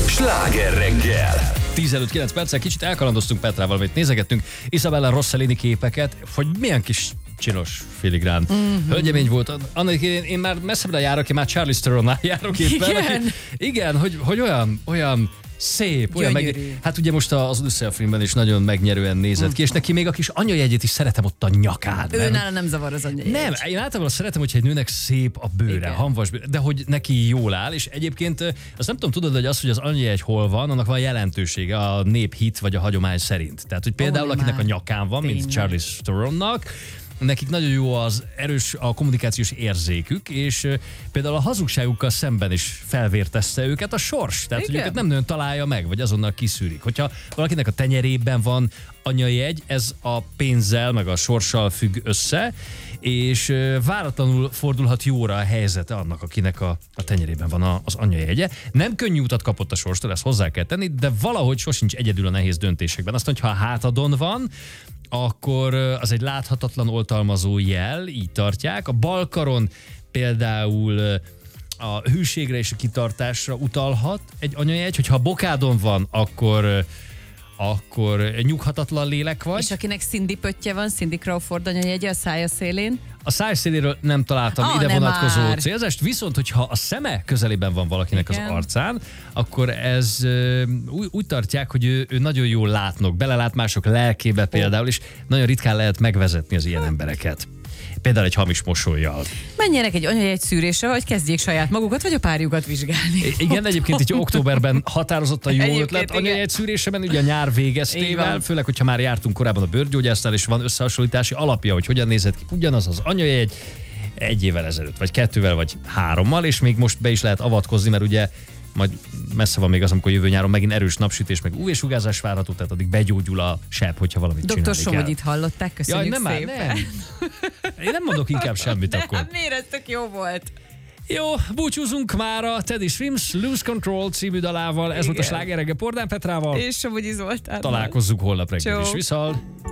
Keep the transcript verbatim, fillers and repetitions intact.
Sláger reggel! tíz előtt kilenc perccel kicsit elkalandoztunk Petrával, amit nézegettünk Isabella Rossellini képeket, hogy milyen kis csinos filigrán mm-hmm. hölgyemény volt. Annak én, én már messzebbre járok, én már Charlize Theronnál járok éppen. Igen, aki, igen hogy, hogy olyan, olyan szép, olyan meg, hát ugye most az Odyssea filmben is nagyon megnyerően nézett mm. ki, és neki még a kis anyajegyét is szeretem ott a nyakán. Ő nem? nála nem zavar az anyajegy. Nem, én általában szeretem, hogyha egy nőnek szép a bőre, igen. hamvas bőre, de hogy neki jól áll, és egyébként azt nem tudom, tudod, hogy az, hogy az anyajegy hol van, annak van jelentősége a néphit vagy a hagyomány szerint. Tehát, hogy például oh, akinek már. a nyakán van, Tényleg. mint Charlize Theronnak, nekik nagyon jó az erős a kommunikációs érzékük, és uh, például a hazugságukkal szemben is felvértezte őket a sors. Tehát, Igen. hogy őket nem nagyon találja meg, vagy azonnal kiszűrik. Hogyha valakinek a tenyerében van anyajegy, ez a pénzzel, meg a sorssal függ össze, és uh, váratlanul fordulhat jóra a helyzete annak, akinek a, a tenyerében van a, az anyajegye. Nem könnyű utat kapott a sorstól, ezt hozzá kell tenni, de valahogy sosincs egyedül a nehéz döntésekben. Aztán, hogyha a hátadon van, akkor az egy láthatatlan oltalmazó jel, így tartják. A bal karon például a hűségre és a kitartásra utalhat egy anyajegy, hogyha a bokádon van, akkor akkor nyughatatlan lélek vagy. És akinek Cindy pöttye van, Cindy Crawford anyajegye a szája szélén? A száj széléről nem találtam ah, ide nem vonatkozó már. célzást, viszont hogyha a szeme közelében van valakinek Igen. az arcán, akkor ez úgy, úgy tartják, hogy ő, ő nagyon jól látnok, belelát mások lelkébe például, és nagyon ritkán lehet megvezetni az ilyen embereket. Például egy hamis mosollyal. Menjenek egy anyajegy szűrésre, vagy kezdjék saját magukat, vagy a párjukat vizsgálni. I- igen, egyébként így októberben határozottan jó ötlet anyajegy szűréseben, ugye a nyár végeztével, főleg, hogyha már jártunk korábban a bőrgyógyásznál, és van összehasonlítási alapja, hogy hogyan nézett ki ugyanaz az anyajegy egy évvel ezelőtt, vagy kettővel, vagy hárommal, és még most be is lehet avatkozni, mert ugye majd messze van még az, amikor jövő nyáron megint erős napsütés, meg ú vé-sugárzás várható, tehát addig begyógyul a sebb, hogyha valamit Doktor csinálni kell. Doktor Somogyit hallották, köszönjük Jaj, nem szépen. Már, nem. Én nem mondok inkább semmit nem, akkor. Hát miért ez tök jó volt? Jó, búcsúzunk már a Teddy Swims Lose Control című dalával. Ez Igen. volt a Sláger reggel Pordán Petrával. És Somogyi Zoltán. Találkozzunk holnap reggel is. Viszont